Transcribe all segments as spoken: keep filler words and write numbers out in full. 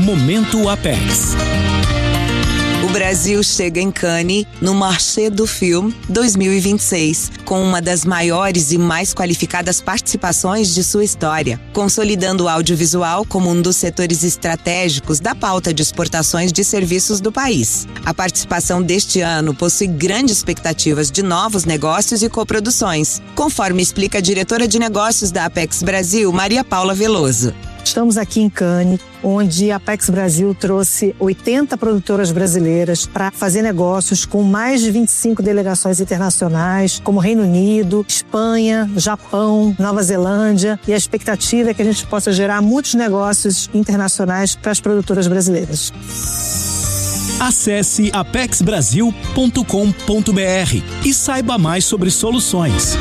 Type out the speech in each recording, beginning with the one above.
Momento Apex. O Brasil chega em Cannes no Marché du Film dois mil e vinte e seis, com uma das maiores e mais qualificadas participações de sua história, consolidando o audiovisual como um dos setores estratégicos da pauta de exportações de serviços do país. A participação deste ano possui grandes expectativas de novos negócios e coproduções, conforme explica a diretora de negócios da Apex Brasil, Maria Paula Veloso. Estamos aqui em Cannes, onde a Apex Brasil trouxe oitenta produtoras brasileiras para fazer negócios com mais de vinte e cinco delegações internacionais, como Reino Unido, Espanha, Japão, Nova Zelândia. E a expectativa é que a gente possa gerar muitos negócios internacionais para as produtoras brasileiras. Acesse apex brasil ponto com ponto b r e saiba mais sobre soluções.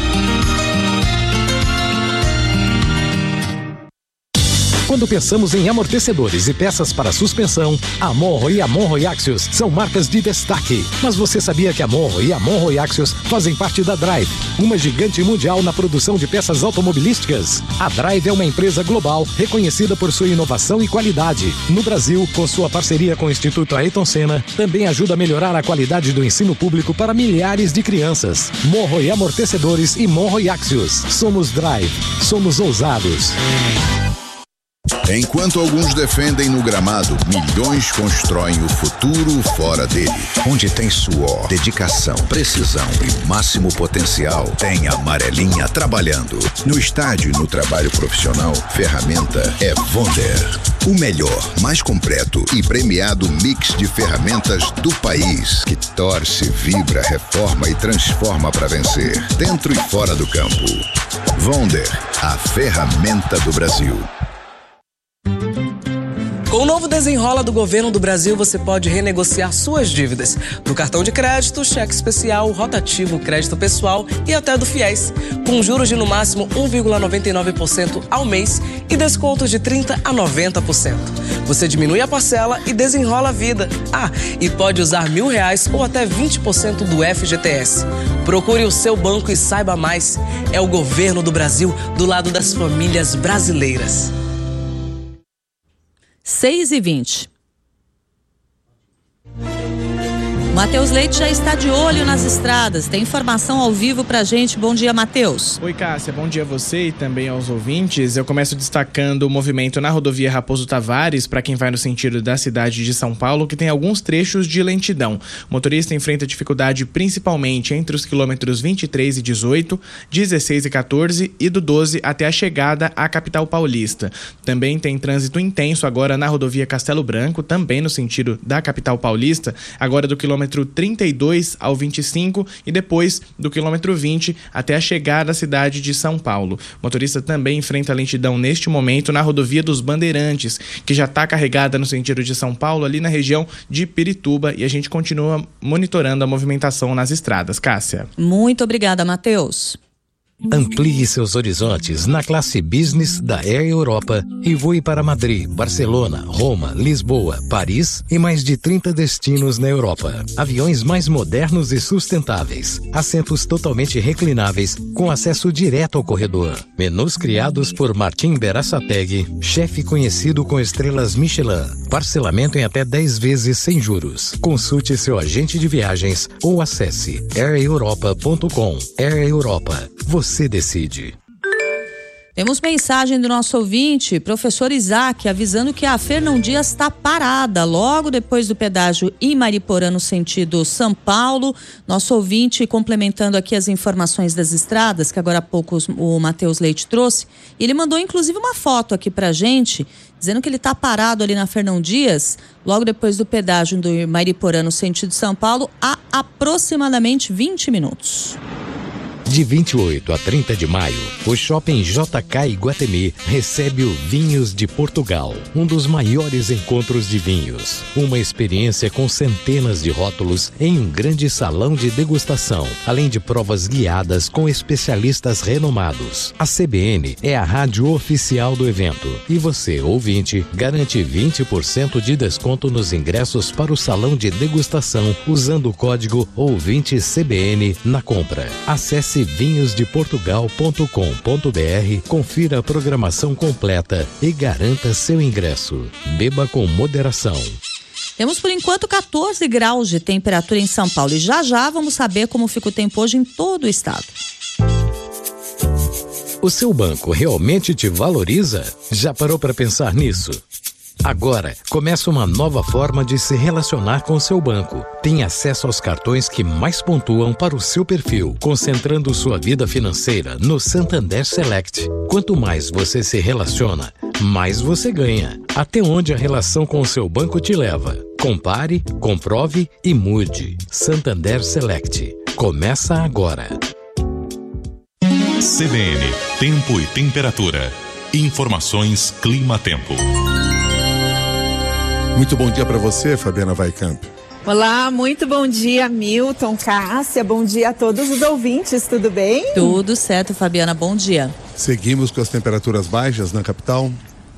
Quando pensamos em amortecedores e peças para suspensão, a Monro e a Monro Axios são marcas de destaque. Mas você sabia que a Monro e a Monro Axios fazem parte da Drive, uma gigante mundial na produção de peças automobilísticas? A Drive é uma empresa global reconhecida por sua inovação e qualidade. No Brasil, com sua parceria com o Instituto Ayrton Senna, também ajuda a melhorar a qualidade do ensino público para milhares de crianças. Monro e Amortecedores e Monro Axios. Somos Drive. Somos ousados. Enquanto alguns defendem no gramado, milhões constroem o futuro fora dele. Onde tem suor, dedicação, precisão e máximo potencial, tem a Amarelinha trabalhando. No estádio e no trabalho profissional, ferramenta é Wonder. O melhor, mais completo e premiado mix de ferramentas do país, que torce, vibra, reforma e transforma para vencer, dentro e fora do campo. Wonder, a ferramenta do Brasil. Com o novo Desenrola do Governo do Brasil, você pode renegociar suas dívidas no cartão de crédito, cheque especial, rotativo, crédito pessoal e até do Fiéis, com juros de no máximo um vírgula noventa e nove por cento ao mês e descontos de trinta por cento a noventa por cento. Você diminui a parcela e desenrola a vida. Ah, e pode usar mil reais ou até vinte por cento do F G T S. Procure o seu banco e saiba mais. É o Governo do Brasil do lado das famílias brasileiras. seis e vinte. Matheus Leite já está de olho nas estradas. Tem informação ao vivo pra gente. Bom dia, Matheus. Oi, Cássia. Bom dia a você e também aos ouvintes. Eu começo destacando o movimento na rodovia Raposo Tavares, para quem vai no sentido da cidade de São Paulo, que tem alguns trechos de lentidão. O motorista enfrenta dificuldade principalmente entre os quilômetros vinte e três e dezoito, dezesseis e quatorze e do doze até a chegada à capital paulista. Também tem trânsito intenso agora na rodovia Castelo Branco, também no sentido da capital paulista, agora do quilômetro trinta e dois ao vinte e cinco e depois do quilômetro vinte até a chegada à cidade de São Paulo. O motorista também enfrenta lentidão neste momento na rodovia dos Bandeirantes, que já está carregada no sentido de São Paulo, ali na região de Pirituba, e a gente continua monitorando a movimentação nas estradas. Cássia. Muito obrigada, Matheus. Amplie seus horizontes na classe Business da Air Europa e voe para Madrid, Barcelona, Roma, Lisboa, Paris e mais de trinta destinos na Europa. Aviões mais modernos e sustentáveis, assentos totalmente reclináveis com acesso direto ao corredor. Menus criados por Martim Berasategui, chefe conhecido com estrelas Michelin. Parcelamento em até dez vezes sem juros. Consulte seu agente de viagens ou acesse air europa ponto com. Air Europa. Você decide. Temos mensagem do nosso ouvinte, professor Isaac, avisando que a Fernão Dias está parada logo depois do pedágio em Mariporã, no sentido São Paulo. Nosso ouvinte complementando aqui as informações das estradas, que agora há pouco o Matheus Leite trouxe. Ele mandou inclusive uma foto aqui pra gente, dizendo que ele está parado ali na Fernão Dias, logo depois do pedágio do Mariporã, no sentido São Paulo, há aproximadamente vinte minutos. De vinte e oito a trinta de maio, o Shopping J K Iguatemi recebe o Vinhos de Portugal, um dos maiores encontros de vinhos. Uma experiência com centenas de rótulos em um grande salão de degustação, além de provas guiadas com especialistas renomados. A C B N é a rádio oficial do evento e você, ouvinte, garante vinte por cento de desconto nos ingressos para o salão de degustação usando o código ouvinte C B N na compra. Acesse vinhos de portugal ponto com ponto br, confira a programação completa e garanta seu ingresso. Beba com moderação. Temos por enquanto catorze graus de temperatura em São Paulo e já já vamos saber como fica o tempo hoje em todo o estado. O seu banco realmente te valoriza? Já parou para pensar nisso? Agora, começa uma nova forma de se relacionar com o seu banco. Tem acesso aos cartões que mais pontuam para o seu perfil, concentrando sua vida financeira no Santander Select. Quanto mais você se relaciona, mais você ganha. Até onde a relação com o seu banco te leva. Compare, comprove e mude. Santander Select. Começa agora. C B N, Tempo e Temperatura. Informações Clima-Tempo. Muito bom dia para você, Fabiana Weickamp. Olá, muito bom dia, Milton, Cássia, bom dia a todos os ouvintes, tudo bem? Tudo certo, Fabiana, bom dia. Seguimos com as temperaturas baixas na capital?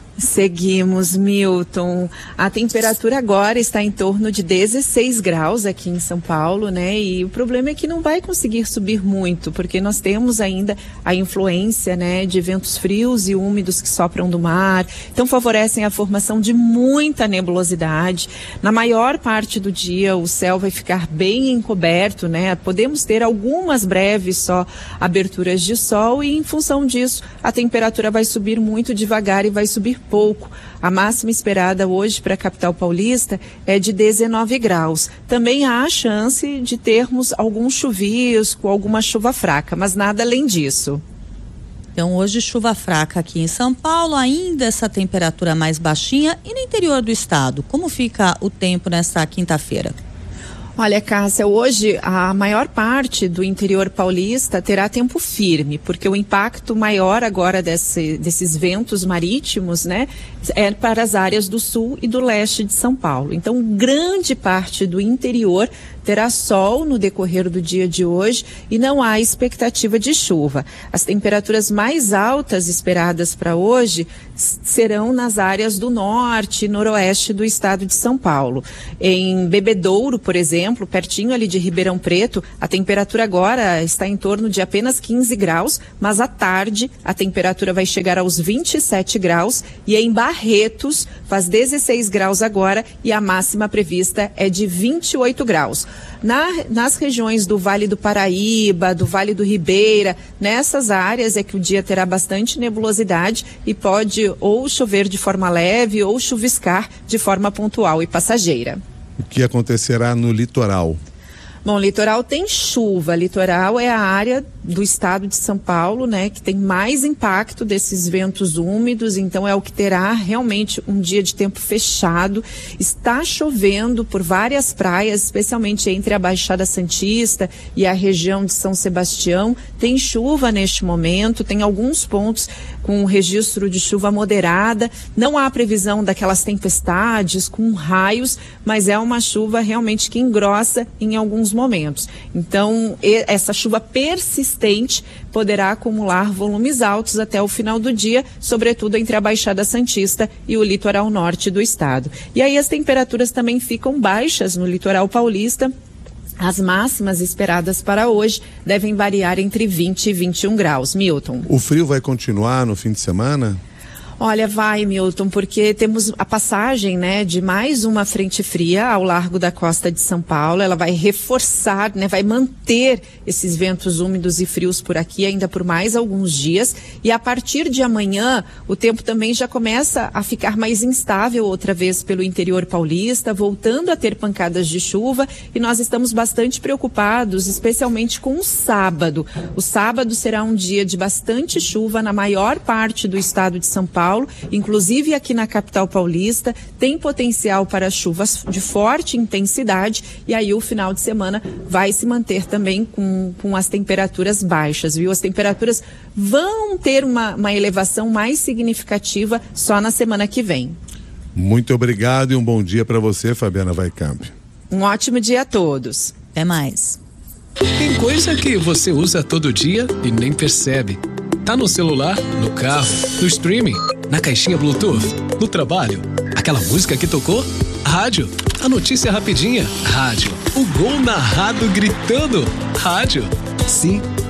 Seguimos, Milton. A temperatura agora está em torno de dezesseis graus aqui em São Paulo, né? E o problema é que não vai conseguir subir muito, porque nós temos ainda a influência, né, de ventos frios e úmidos que sopram do mar. Então favorecem a formação de muita nebulosidade. Na maior parte do dia o céu vai ficar bem encoberto, né? Podemos ter algumas breves só aberturas de sol e em função disso a temperatura vai subir muito devagar e vai subir pouco. A máxima esperada hoje para a capital paulista é de dezenove graus. Também há a chance de termos algum chuvisco, alguma chuva fraca, mas nada além disso. Então hoje chuva fraca aqui em São Paulo, ainda essa temperatura mais baixinha. E no interior do estado, como fica o tempo nessa quinta-feira? Olha, Cássia, hoje a maior parte do interior paulista terá tempo firme, porque o impacto maior agora desse, desses ventos marítimos, né, é para as áreas do sul e do leste de São Paulo. Então, grande parte do interior terá sol no decorrer do dia de hoje e não há expectativa de chuva. As temperaturas mais altas esperadas para hoje serão nas áreas do norte e noroeste do estado de São Paulo. Em Bebedouro, por exemplo, pertinho ali de Ribeirão Preto, a temperatura agora está em torno de apenas quinze graus, mas à tarde a temperatura vai chegar aos vinte e sete graus e em Barretos faz dezesseis graus agora e a máxima prevista é de vinte e oito graus. Na, nas regiões do Vale do Paraíba, do Vale do Ribeira, nessas áreas é que o dia terá bastante nebulosidade e pode ou chover de forma leve ou chuviscar de forma pontual e passageira. O que acontecerá no litoral? Bom, litoral tem chuva. Litoral é a área do estado de São Paulo, né, que tem mais impacto desses ventos úmidos, então é o que terá realmente um dia de tempo fechado. Está chovendo por várias praias, especialmente entre a Baixada Santista e a região de São Sebastião. Tem chuva neste momento, tem alguns pontos com registro de chuva moderada. Não há previsão daquelas tempestades com raios, mas é uma chuva realmente que engrossa em alguns momentos. Então, essa chuva persistente poderá acumular volumes altos até o final do dia, sobretudo entre a Baixada Santista e o litoral norte do estado. E aí as temperaturas também ficam baixas no litoral paulista. As máximas esperadas para hoje devem variar entre vinte e vinte e um graus. Milton. O frio vai continuar no fim de semana? Olha, vai, Milton, porque temos a passagem, né, de mais uma frente fria ao largo da costa de São Paulo. Ela vai reforçar, né, vai manter esses ventos úmidos e frios por aqui ainda por mais alguns dias. E a partir de amanhã, o tempo também já começa a ficar mais instável outra vez pelo interior paulista, voltando a ter pancadas de chuva. E nós estamos bastante preocupados, especialmente com o sábado. O sábado será um dia de bastante chuva na maior parte do estado de São Paulo. Paulo, inclusive aqui na capital paulista, tem potencial para chuvas de forte intensidade e aí o final de semana vai se manter também com, com as temperaturas baixas, viu? As temperaturas vão ter uma, uma elevação mais significativa só na semana que vem. Muito obrigado e um bom dia para você, Fabiana Weickamp. Um ótimo dia a todos. Até mais. Tem coisa que você usa todo dia e nem percebe. Tá no celular, no carro, no streaming, na caixinha Bluetooth, no trabalho. Aquela música que tocou? Rádio. A notícia rapidinha? Rádio. O gol narrado gritando? Rádio. Sim,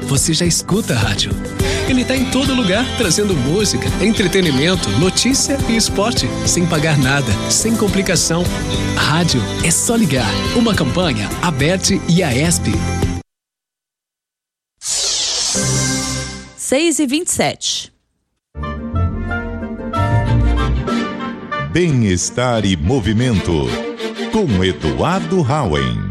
você já escuta a rádio. Ele tá em todo lugar, trazendo música, entretenimento, notícia e esporte, sem pagar nada, sem complicação. A rádio é só ligar. Uma campanha, Aberte e a ESP. seis e vinte e sete. Bem-estar e movimento, com Eduardo Hauen.